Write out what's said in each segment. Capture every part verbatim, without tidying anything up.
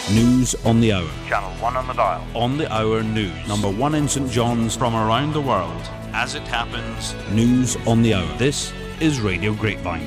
News on the hour. Channel one on the dial. On the hour news. Number one in St John's. From around the world. As it happens. News on the hour. This is Radio Grapevine.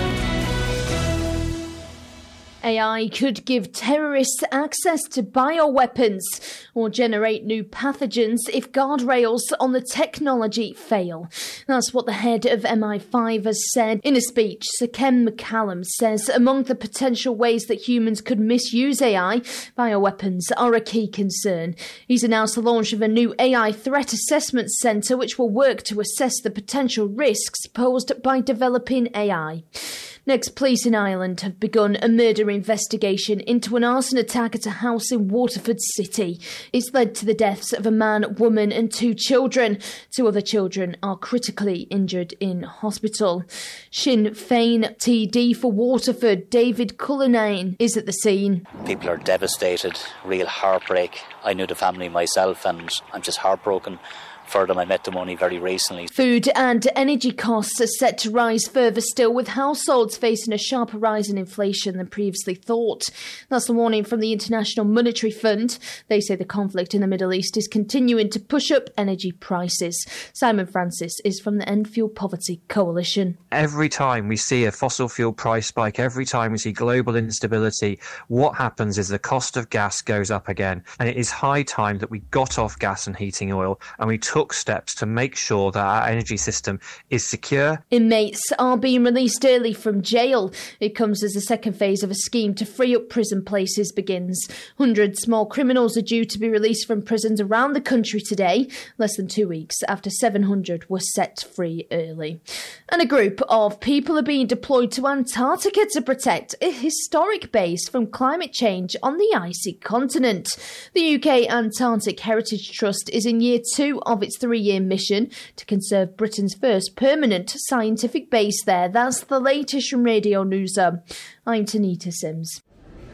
A I could give terrorists access to bioweapons or generate new pathogens if guardrails on the technology fail. That's what the head of M I five has said in a speech. Sir Ken McCallum says among the potential ways that humans could misuse A I, bioweapons are a key concern. He's announced the launch of a new A I threat assessment centre which will work to assess the potential risks posed by developing A I. Next, police in Ireland have begun a murder investigation into an arson attack at a house in Waterford City. It's led to the deaths of a man, woman and two children. Two other children are critically injured in hospital. Sinn Féin T D for Waterford, David Cullinane, is at the scene. People are devastated, real heartbreak. I knew the family myself and I'm just heartbroken for them. I met them only very recently. Food and energy costs are set to rise further still, with households facing a sharper rise in inflation than previously thought. That's the warning from the International Monetary Fund. They say the conflict in the Middle East is continuing to push up energy prices. Simon Francis is from the End Fuel Poverty Coalition. Every time we see a fossil fuel price spike, every time we see global instability, what happens is the cost of gas goes up again. And it is high time that we got off gas and heating oil and we took steps to make sure that our energy system is secure. Inmates are being released early from jail. It comes as the second phase of a scheme to free up prison places begins. Hundreds more criminals are due to be released from prisons around the country today, less than two weeks after seven hundred were set free early. And a group of people are being deployed to Antarctica to protect a historic base from climate change on the icy continent. The U K Antarctic Heritage Trust is in year two of its three-year mission to conserve Britain's first permanent scientific base there. That's the latest from Radio News. I'm Tanita Sims.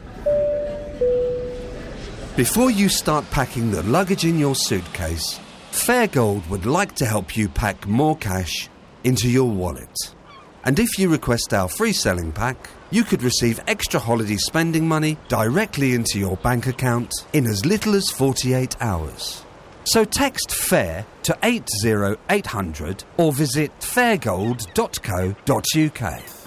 Before you start packing the luggage in your suitcase, Fairgold would like to help you pack more cash into your wallet. And if you request our free selling pack, you could receive extra holiday spending money directly into your bank account in as little as forty-eight hours. So text FAIR to eight zero eight hundred or visit fairgold dot co dot uk.